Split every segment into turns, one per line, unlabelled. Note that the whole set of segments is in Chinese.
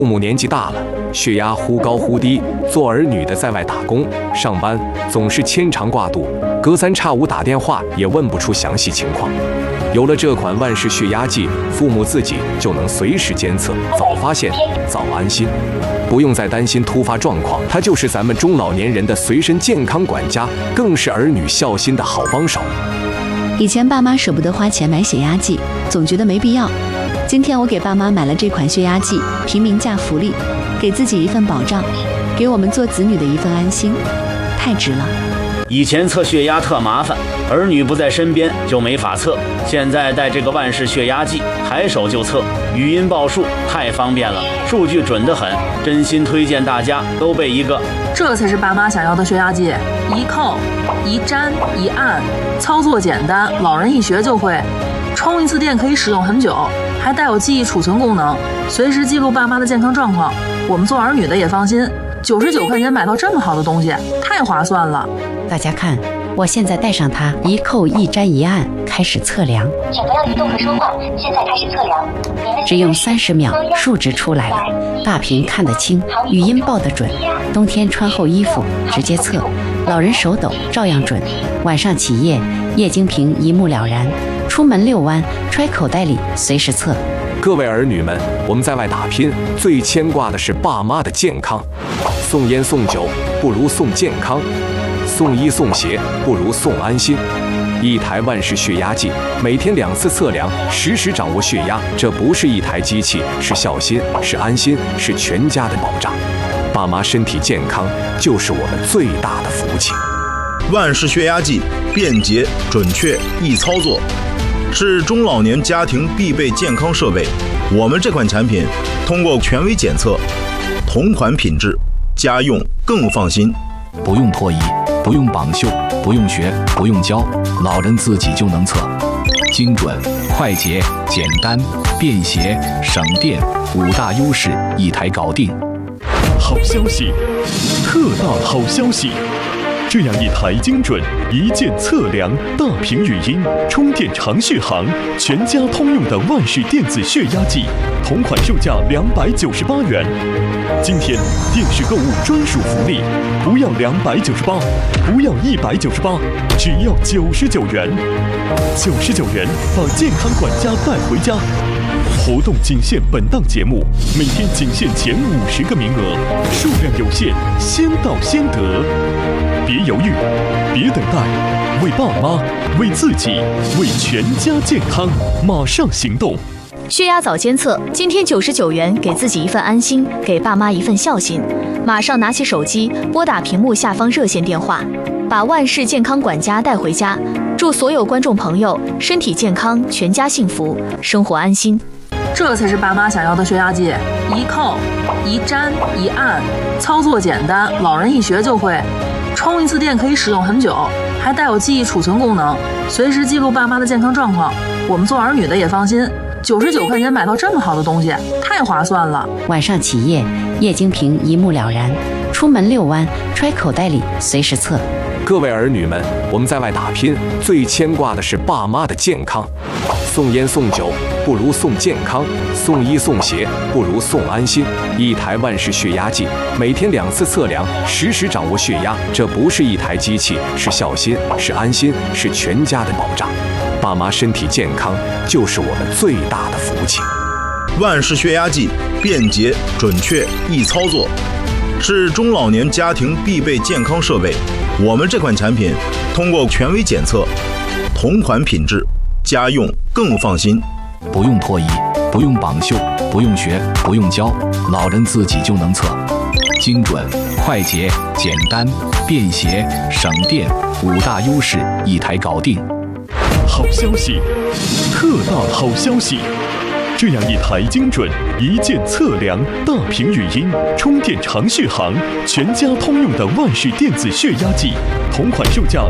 父母年纪大了，血压忽高忽低，做儿女的在外打工上班，总是牵肠挂肚，隔三差五打电话也问不出详细情况。有了这款万氏血压计，父母自己就能随时监测，早发现，早安心，不用再担心突发状况。它就是咱们中老年人的随身健康管家，更是儿女孝心的好帮手。
以前爸妈舍不得花钱买血压计，总觉得没必要。今天我给爸妈买了这款血压计，平民价福利，给自己一份保障，给我们做子女的一份安心，太值了。
以前测血压特麻烦，儿女不在身边就没法测，现在带这个万氏血压计，抬手就测，语音报数，太方便了，数据准得很，真心推荐大家都备一个。
这才是爸妈想要的血压计，一扣一粘一按，操作简单，老人一学就会，充一次电可以使用很久，还带有记忆储存功能，随时记录爸妈的健康状况，我们做儿女的也放心。99块钱买到这么好的东西，太划算了。
大家看，我现在带上它，一扣一粘一按，开始测量。
请不要移动和说话，现在开始测量。
只用30秒，数值出来了，大屏看得清，语音报得准。冬天穿厚衣服直接测，老人手抖照样准。晚上起夜，液晶屏一目了然。出门遛弯，揣口袋里随时测。
各位儿女们，我们在外打拼，最牵挂的是爸妈的健康。送烟送酒不如送健康，送衣送鞋不如送安心。一台万氏血压计，每天2次测量，实时掌握血压。这不是一台机器，是孝心，是安心，是全家的保障。爸妈身体健康，就是我们最大的福气。
万氏血压计便捷、准确、易操作，是中老年家庭必备健康设备。我们这款产品通过权威检测，同款品质，家用更放心。
不用脱衣，不用绑袖，不用学，不用教，老人自己就能测，精准、快捷、简单、便携、省电，5大优势一台搞定。
好消息，特大好消息！这样一台精准、一键测量、大屏语音、充电长续航、全家通用的万氏电子血压计，同款售价298元。今天电视购物专属福利，不要298，不要198，只要99元。99元把健康管家带回家。活动仅限本档节目，每天仅限前50个名额，数量有限，先到先得。别犹豫，别等待，为爸妈，为自己，为全家健康，马上行动！
血压早监测，今天99元，给自己一份安心，给爸妈一份孝心。马上拿起手机，拨打屏幕下方热线电话，把万氏健康管家带回家。祝所有观众朋友身体健康，全家幸福，生活安心。
这才是爸妈想要的血压计，一扣一粘一按，操作简单，老人一学就会，充一次电可以使用很久，还带有记忆储存功能，随时记录爸妈的健康状况，我们做儿女的也放心。99块钱买到这么好的东西，太划算了。
晚上起夜，液晶屏一目了然。出门遛弯，揣口袋里随时测。
各位儿女们，我们在外打拼，最牵挂的是爸妈的健康。送烟送酒不如送健康，送衣送鞋不如送安心。一台万氏血压计，每天2次测量，实时掌握血压。这不是一台机器，是孝心，是安心，是全家的保障。爸妈身体健康，就是我们最大的福气。
万氏血压计便捷、准确、易操作，是中老年家庭必备健康设备。我们这款产品通过权威检测，同款品质，家用更放心。
不用脱衣，不用绑袖，不用学，不用教，老人自己就能测，精准、快捷、简单、便携、省电，5大优势一台搞定。
好消息，特大好消息！这样一台精准、一键测量、大屏语音、充电长续航、全家通用的万氏电子血压计，同款售价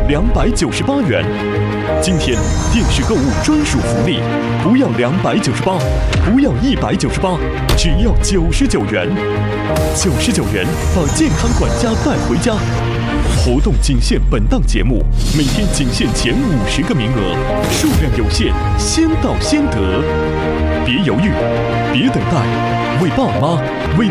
298元。今天电视购物专属福利，不要298，不要198，只要99元。99元把健康管家带回家。活动仅限本档节目，每天仅限前50个名额，数量有限，先到先得。 别犹豫，别等待，为爸妈，为